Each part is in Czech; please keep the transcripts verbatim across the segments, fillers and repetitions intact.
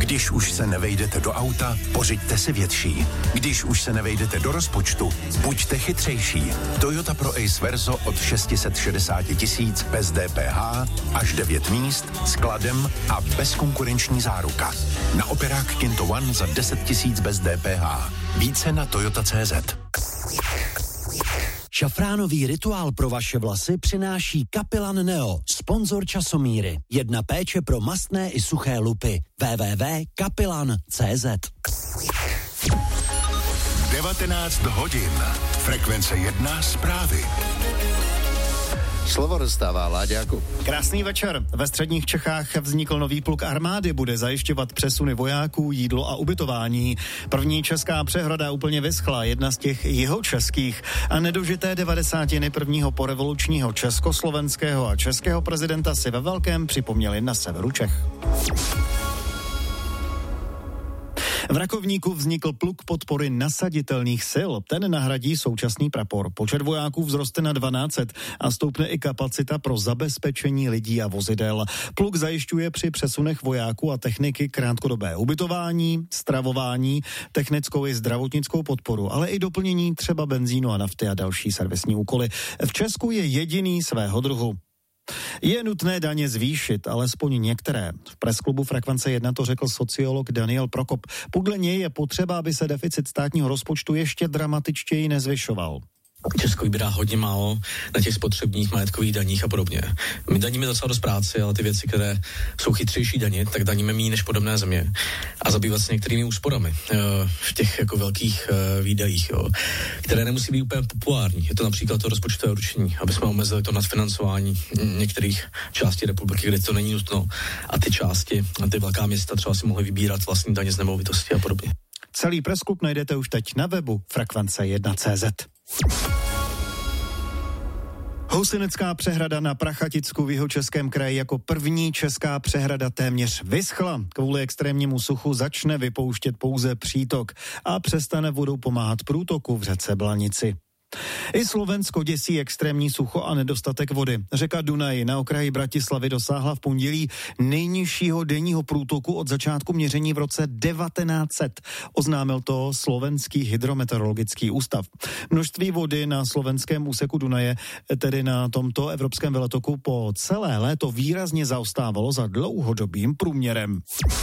Když už se nevejdete do auta, pořiďte si větší. Když už se nevejdete do rozpočtu, buďte chytřejší. Toyota Pro Ace Verso od šest set šedesát tisíc bez D P H, až devět míst, skladem a bezkonkurenční záruka. Na Operák Kinto One za deset tisíc bez D P H. Více na toyota tečka cé zet. Šafránový rituál pro vaše vlasy přináší Kapilan Neo, sponzor časomíry. Jedna péče pro mastné i suché lupy. w w w tečka kapilan tečka cé zet. devatenáct hodin. Frekvence jedna zprávy. Slovo dostává Láďáku. Krásný večer. Ve středních Čechách vznikl nový pluk armády, bude zajišťovat přesuny vojáků, jídlo a ubytování. První česká přehrada úplně vyschla, jedna z těch jihočeských a nedožité devadesátiny prvního porevolučního československého a českého prezidenta si ve velkém připomněli na severu Čech. V Rakovníku vznikl pluk podpory nasaditelných sil. Ten nahradí současný prapor. Počet vojáků vzroste na dvanáct set a stoupne i kapacita pro zabezpečení lidí a vozidel. Pluk zajišťuje při přesunech vojáků a techniky krátkodobé ubytování, stravování, technickou i zdravotnickou podporu, ale i doplnění třeba benzínu a nafty a další servisní úkoly. V Česku je jediný svého druhu. Je nutné daně zvýšit, alespoň některé. V presklubu Frekvence jedna to řekl sociolog Daniel Prokop. Podle něj je potřeba, aby se deficit státního rozpočtu ještě dramatičtěji nezvyšoval. Česko vybírá hodně málo na těch spotřebních majetkových daních a podobně. My daníme docela dost práci, ale ty věci, které jsou chytřejší daně, tak daníme méně než podobné země. A zabývat se některými úsporami v těch jako velkých výdajích, jo, které nemusí být úplně populární. Je to například to rozpočtové určení, aby jsme omezili to nadfinancování některých částí republiky, kde to není nutno. A ty části, a ty velká města třeba si mohly vybírat vlastní daně z nemovitosti a podobně. Celý presklup najdete už teď na webu frekvence jedna tečka cé zet. Housinecká přehrada na Prachaticku v Jihočeském kraji jako první česká přehrada téměř vyschla. Kvůli extrémnímu suchu začne vypouštět pouze přítok a přestane vodou pomáhat průtoku v řece Blanici. I Slovensko děsí extrémní sucho a nedostatek vody. Řeka Dunaj na okraji Bratislavy dosáhla v pondělí nejnižšího denního průtoku od začátku měření v roce devatenáct set. Oznámil to Slovenský hydrometeorologický ústav. Množství vody na slovenském úseku Dunaje, tedy na tomto evropském veletoku, po celé léto výrazně zaostávalo za dlouhodobým průměrem.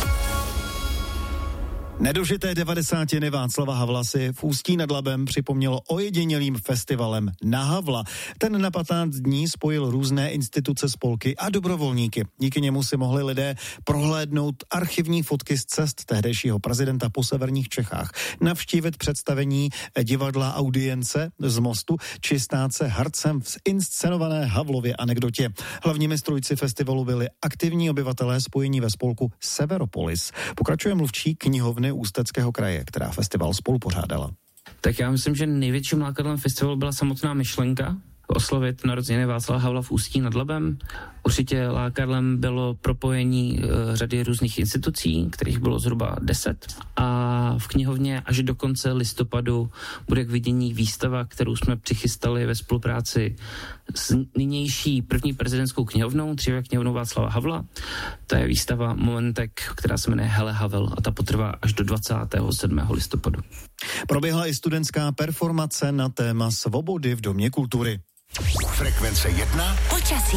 Nedožité devadesátiny Václava Havla si v Ústí nad Labem připomnělo ojedinělým festivalem Na Havla. Ten na patnáct dní spojil různé instituce, spolky a dobrovolníky. Díky němu si mohli lidé prohlédnout archivní fotky z cest tehdejšího prezidenta po severních Čechách, navštívit představení divadla Audience z Mostu či stát se hercem v inscenované Havlově anekdotě. Hlavními strůjci festivalu byli aktivní obyvatelé spojení ve spolku Severopolis. Pokračuje mluvčí knihovny Ústeckého kraje, která festival spolupořádala. Tak já myslím, že největším lákadlem festivalu byla samotná myšlenka oslavit narozeniny Václava Havla v Ústí nad Labem. Určitě lákadlem bylo propojení e, řady různých institucí, kterých bylo zhruba deset. A v knihovně až do konce listopadu bude k vidění výstava, kterou jsme přichystali ve spolupráci s nynější první prezidentskou knihovnou, dříve knihovnou Václava Havla. To je výstava Momentek, která se jmenuje Hele Havel a ta potrvá až do dvacátého sedmého listopadu. Proběhla i studentská performace na téma svobody v Domě kultury. Frekvence jedna. Počasí.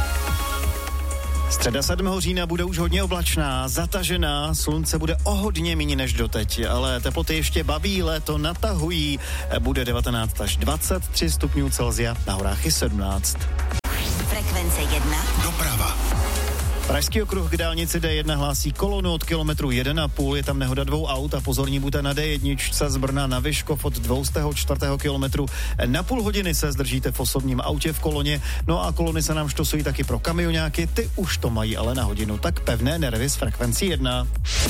Středa sedmého října bude už hodně oblačná, zatažená, slunce bude o hodně méně než doteď, ale teploty ještě baví, léto natahují, bude devatenáct až dvacet tři stupňů Celsia, na horách i sedmnáct. Frekvence jedna. Doprava. Pražský okruh k dálnici D jedna hlásí kolonu od kilometru jedna a půl, je tam nehoda dvou aut a pozorní buďte na D jedna z Brna na Vyškov od dvacátého čtvrtého kilometru. Na půl hodiny se zdržíte v osobním autě v koloně, no a kolony se nám štosují taky pro kamioňáky, ty už to mají ale na hodinu, tak pevné nervy s frekvencí jedna.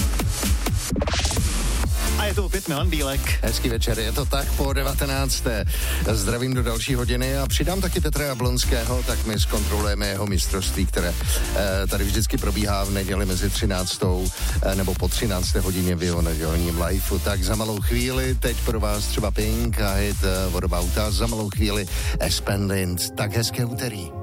A je to opět Milan Bílek. Hezký večer, je to tak po devatenácté. Zdravím do další hodiny a přidám taky Petra Jablonského, tak my zkontrolujeme jeho mistrovství, které eh, tady vždycky probíhá v neděli mezi třináctou eh, nebo po třinácté hodině v jeho nedělním liveu. Tak za malou chvíli, teď pro vás třeba Pink a hit eh, What About Us, za malou chvíli Espendent. Tak hezké úterý.